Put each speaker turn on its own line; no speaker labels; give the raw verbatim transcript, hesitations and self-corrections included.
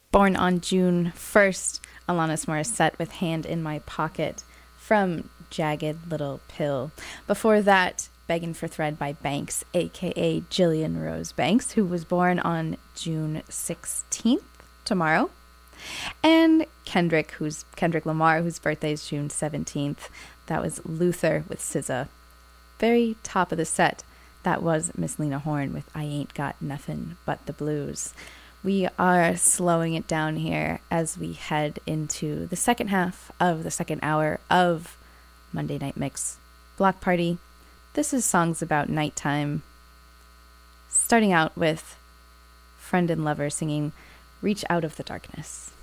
Born on June first, Alanis Morissette with Hand in My Pocket from Jagged Little Pill. Before that, Begging for Thread by Banks, aka Jillian Rose Banks, who was born on June sixteenth, tomorrow. And Kendrick, who's Kendrick Lamar, whose birthday is June seventeenth. That was Luther with S Z A. Very top of the set, that was Miss Lena Horne with I Ain't Got Nothin' But the Blues. We are slowing it down here as we head into the second half of the second hour of Monday Night Mix Block Party. This is songs about nighttime, starting out with Friend and Lover singing Reach Out of the Darkness.